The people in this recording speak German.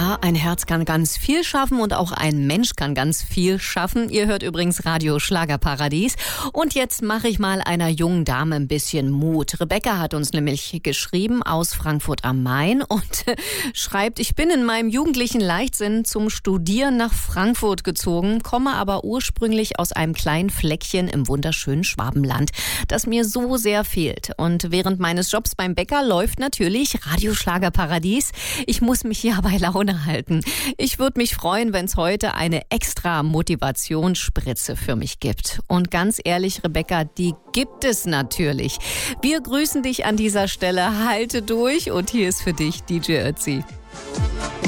Ja, ein Herz kann ganz viel schaffen und auch ein Mensch kann ganz viel schaffen. Ihr hört übrigens Radio Schlagerparadies. Und jetzt mache ich mal einer jungen Dame ein bisschen Mut. Rebecca hat uns nämlich geschrieben aus Frankfurt am Main und schreibt, ich bin in meinem jugendlichen Leichtsinn zum Studieren nach Frankfurt gezogen, komme aber ursprünglich aus einem kleinen Fleckchen im wunderschönen Schwabenland, das mir so sehr fehlt. Und während meines Jobs beim Bäcker läuft natürlich Radio Schlagerparadies. Ich muss mich hier bei Laune halten. Ich würde mich freuen, wenn es heute eine extra Motivationsspritze für mich gibt. Und ganz ehrlich, Rebecca, die gibt es natürlich. Wir grüßen dich an dieser Stelle. Halte durch und hier ist für dich DJ Ötzi.